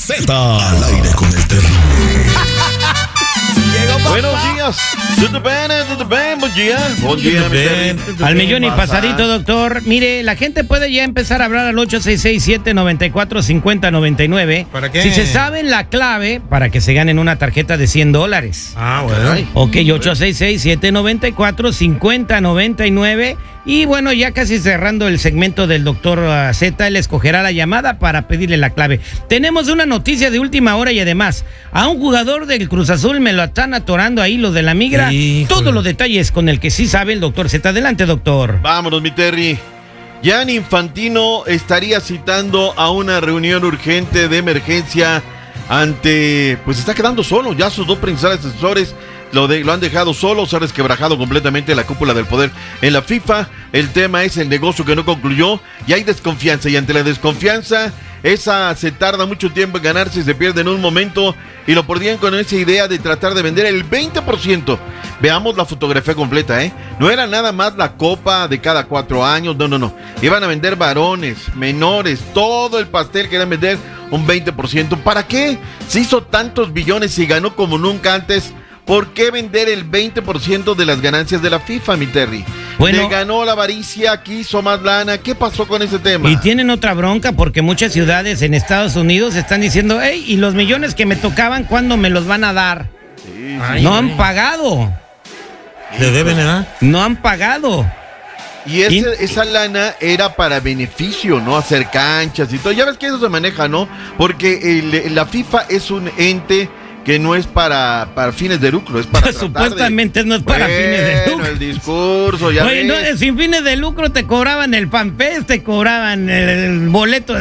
Z. Al aire con el terrible. Buenos días. Buen día, mi Terry. Al millón y pasadito, doctor. Mire, la gente puede ya empezar a hablar al 866-794-5099. ¿Para qué? Si se saben la clave para que se ganen una tarjeta de $100. Ah, bueno. Ok, 866-794-5099. Y bueno, ya casi cerrando el segmento del doctor Z, él escogerá la llamada para pedirle la clave. Tenemos una noticia de última hora y además, a un jugador del Cruz Azul me lo están atorando ahí los de la migra. Híjole. Todos los detalles con el que sí sabe el doctor Z. Adelante, doctor. Vámonos, mi Terry. Gianni Infantino estaría citando a una reunión urgente de emergencia ante... Pues está quedando solo, ya sus dos principales asesores lo han dejado solo, se ha resquebrajado completamente la cúpula del poder en la FIFA. El tema es el negocio que no concluyó y hay desconfianza, y ante la desconfianza, esa se tarda mucho tiempo en ganarse y se pierde en un momento, y lo perdían con esa idea de tratar de vender el 20%. Veamos la fotografía completa, no era nada más la copa de cada 4 años, no, iban a vender varones, menores, todo el pastel querían vender un 20%. ¿Para qué? Se hizo tantos billones y ganó como nunca antes. ¿Por qué vender el 20% de las ganancias de la FIFA, mi Terry? Bueno, le ganó la avaricia, quiso más lana. ¿Qué pasó con ese tema? Y tienen otra bronca porque muchas ciudades en Estados Unidos están diciendo, hey, ¿y los millones que me tocaban cuándo me los van a dar? Sí, Ay, no han pagado. ¿Le deben, verdad? No han pagado. Y esa lana era para beneficio, ¿no? Hacer canchas y todo. Ya ves que eso se maneja, ¿no? Porque la FIFA es un ente que no es para fines de lucro, es para supuestamente no es para fines de lucro. El discurso, ya Oye, no, sin fines de lucro te cobraban el FanFest, te cobraban el boleto de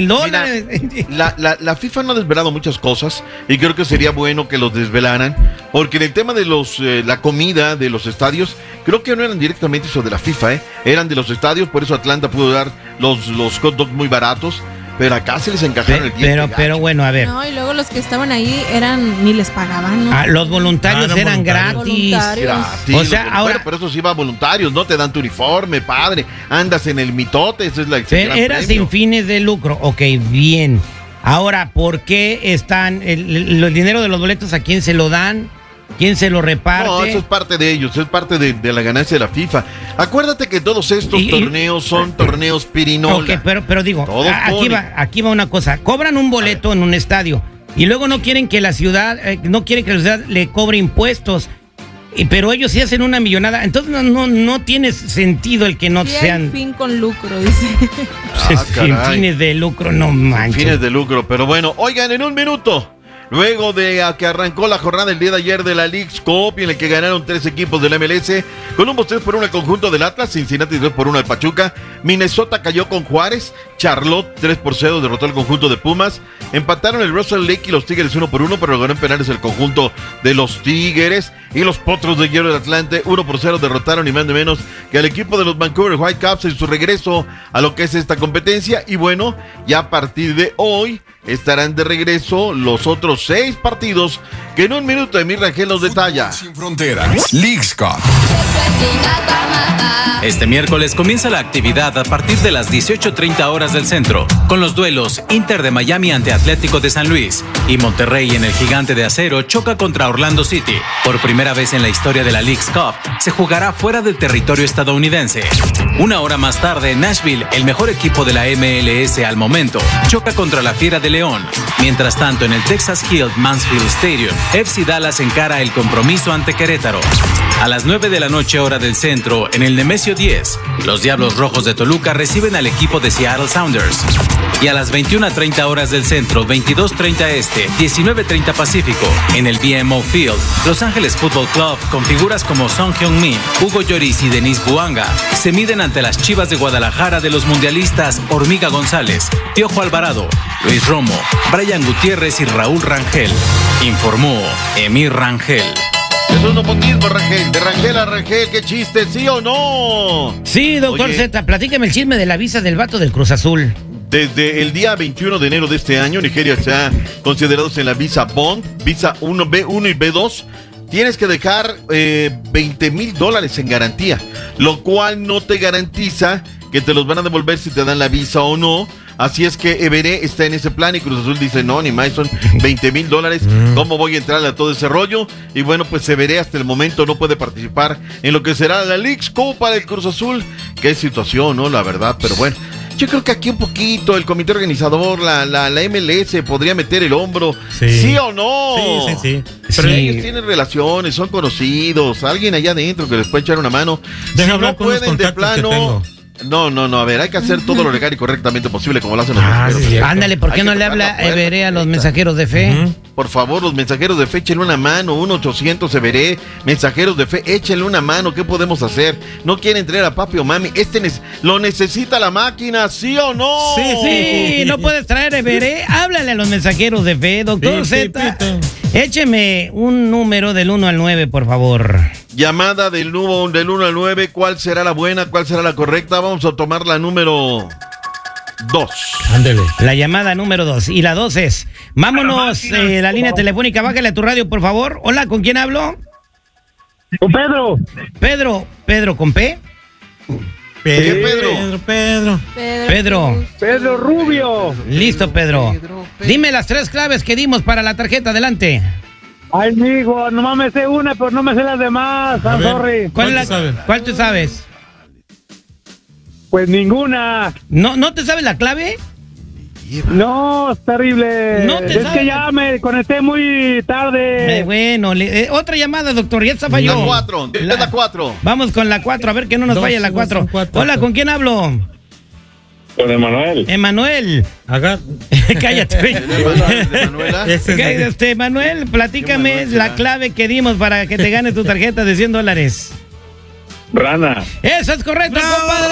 $6,000. La FIFA no ha desvelado muchas cosas y creo que sería bueno que los desvelaran, porque en el tema de la comida de los estadios, creo que no eran directamente eso de la FIFA, eran de los estadios, por eso Atlanta pudo dar los hot dogs muy baratos. Pero acá se les encajaron el diente. Pero bueno, a ver. No, y luego los que estaban ahí ni les pagaban, ¿no? Los voluntarios eran gratis. O sea, ahora... Pero eso sí va voluntarios, ¿no? Te dan tu uniforme, padre. Andas en el mitote, eso es la Era sin fines de lucro. Ok, bien. Ahora, ¿por qué están el dinero de los boletos a quién se lo dan? ¿Quién se lo reparte? No, eso es parte de ellos, es parte de la ganancia de la FIFA. Acuérdate que todos estos torneos son torneos pirinola. Ok, pero digo, aquí va una cosa. Cobran un boleto en un estadio y luego no quieren que la ciudad le cobre impuestos. Pero ellos sí hacen una millonada. Entonces no tiene sentido el que no sean... fin con lucro, dice. Sin fines de lucro, no manches. Sin fines de lucro, pero bueno. Oigan, en un minuto, luego de que arrancó la jornada el día de ayer de la Leagues Cup, en el que ganaron 3 equipos del MLS, Columbus 3-1 al conjunto del Atlas, Cincinnati 2-1 al Pachuca, Minnesota cayó con Juárez, Charlotte 3-0 derrotó al conjunto de Pumas, empataron el Russell Lake y los Tigres 1-1, pero lograron penales el conjunto de los Tigres, y los Potros de Hierro del Atlante 1-0 derrotaron ni más ni menos que al equipo de los Vancouver Whitecaps en su regreso a lo que es esta competencia. Y bueno, ya a partir de hoy estarán de regreso los otros 6 partidos que en un minuto Emir Rangel nos detalla. Sin fronteras, Leagues Cup. Este miércoles comienza la actividad a partir de las 18:30 horas del centro, con los duelos Inter de Miami ante Atlético de San Luis y Monterrey en el Gigante de Acero choca contra Orlando City. Por primera vez en la historia de la Leagues Cup, se jugará fuera del territorio estadounidense. Una hora más tarde, Nashville, el mejor equipo de la MLS al momento, choca contra la Fiera de León. Mientras tanto, en el Texas Hill Mansfield Stadium, FC Dallas encara el compromiso ante Querétaro. A las 9 de la noche hora del centro, en el Nemesio 10, los Diablos Rojos de Toluca reciben al equipo de Seattle Sounders. Y a las 21:30 horas del centro, 22:30 este, 19:30 Pacífico, en el BMO Field, Los Ángeles Football Club, con figuras como Son Heung-min, Hugo Lloris y Denis Buanga, se miden ante las Chivas de Guadalajara de los mundialistas Hormiga González, Piojo Alvarado, Luis Romo, Brian Gutiérrez y Raúl Rangel. Informó Emir Rangel. Es un nepotismo, Rangel. De Rangel a Rangel, qué chiste, ¿sí o no? Sí, doctor Z, platíqueme el chisme de la visa del vato del Cruz Azul. Desde el día 21 de enero de este año, Nigeria se ha considerado en la visa Bond, visa 1, B1 y B2. Tienes que dejar $20,000 en garantía, lo cual no te garantiza que te los van a devolver si te dan la visa o no, Así es que Everé está en ese plan y Cruz Azul dice, no, ni más, son $20,000. ¿Cómo voy a entrar a todo ese rollo? Y bueno, pues Everé hasta el momento no puede participar en lo que será la Leagues Cup para el Cruz Azul. Qué situación, ¿no? La verdad, pero bueno. Yo creo que aquí un poquito el comité organizador, la MLS podría meter el hombro. ¿Sí o no? Sí. Pero ellos tienen relaciones, son conocidos, alguien allá adentro que les puede echar una mano. Deja si hablar no con los pueden de contactos que plano. tengo. No, a ver, hay que hacer todo lo legal y correctamente posible como lo hacen los mensajeros. Sí, ándale, ¿por qué no le habla Everé a los mensajeros de fe? Por favor, los mensajeros de fe, échenle una mano, 1-800 Everé, mensajeros de fe, échenle una mano, ¿qué podemos hacer? No quieren traer a papi o mami, lo necesita la máquina, ¿sí o no? Sí, no puedes traer Everé, háblale a los mensajeros de fe, doctor Z. Écheme un número del 1 al 9, por favor. Llamada del 1 al 9, ¿cuál será la buena, cuál será la correcta? Vamos a tomar la número 2. Ándele. La llamada número 2. Y la 2 es, vámonos, la línea telefónica, bájale a tu radio, por favor. Hola, ¿con quién hablo? Con Pedro. Pedro, ¿con P? Pedro Rubio. Listo, Pedro. Dime las 3 claves que dimos para la tarjeta, adelante. Ay, amigo, nomás me sé una, pero no me sé las demás. Sorry. ¿Cuál te sabes? Pues ninguna. ¿No te sabes la clave? No, es terrible. Es que ya me conecté muy tarde. Bueno, otra llamada, doctor, ya está falló. La 4. Vamos con la 4, a ver que no nos falla la 4. Hola, ¿con quién hablo? Con Emanuel. Emanuel. Acá. Cállate. Emanuel, platícame la clave que dimos para que te ganes tu tarjeta de $100. Rana. Eso es correcto, compadre.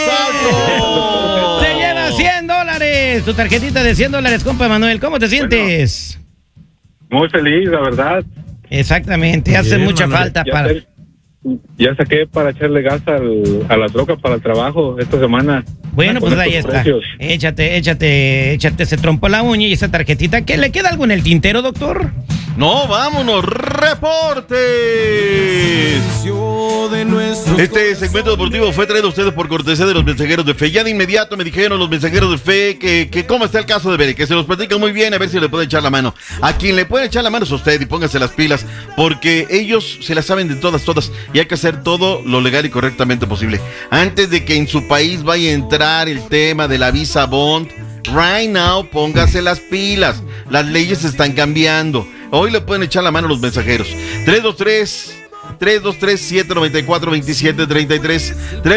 Te lleva $100. Tu tarjetita de $100, compa Emanuel. ¿Cómo te sientes? Muy feliz, la verdad. Exactamente, hace mucha falta para... Ya saqué para echarle gas a la troca para el trabajo esta semana. Bueno, pues ahí está. Precios. Échate ese trompo a la uña y esa tarjetita. ¿Qué le queda algo en el tintero, doctor? No, vámonos, reportes. Este segmento deportivo fue traído a ustedes por cortesía de los mensajeros de fe. Ya de inmediato me dijeron los mensajeros de fe que cómo está el caso de Everé, que se los platican muy bien, a ver si le pueden echar la mano. A quien le pueden echar la mano es usted y pónganse las pilas, porque ellos se las saben de todas, y hay que hacer todo lo legal y correctamente posible. Antes de que en su país vaya a entrar el tema de la visa bond, right now, póngase las pilas. Las leyes están cambiando. Hoy le pueden echar la mano a los mensajeros. 323-794-2733.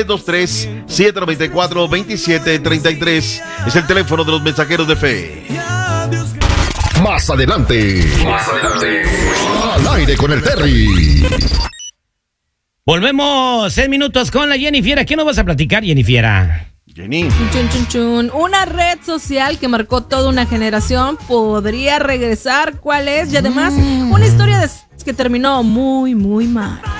323-794-2733. Es el teléfono de los mensajeros de fe. Más adelante. Al aire con el Terry. Volvemos en minutos con la Jennifiera. ¿Qué nos vas a platicar, Jennifiera? Jenny. Una red social que marcó toda una generación podría regresar. ¿Cuál es? Y además, una historia que terminó muy, muy mal.